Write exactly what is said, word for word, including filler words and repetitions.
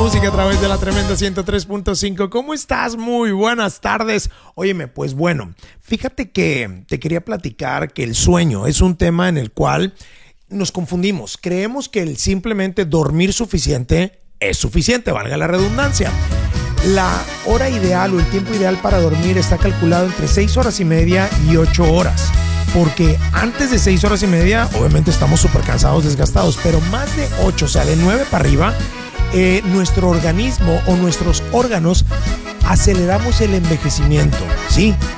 música a través de la tremenda ciento tres punto cinco. ¿Cómo estás? Muy buenas tardes. Óyeme, pues bueno, fíjate que te quería platicar que el sueño es un tema en el cual nos confundimos. Creemos que el simplemente dormir suficiente es suficiente, valga la redundancia. La hora ideal o el tiempo ideal para dormir está calculado entre seis horas y media y ocho horas. Porque antes de seis horas y media, obviamente estamos súper cansados, desgastados, pero más de ocho, o sea, de nueve para arriba, eh, nuestro organismo o nuestros órganos aceleramos el envejecimiento, ¿sí?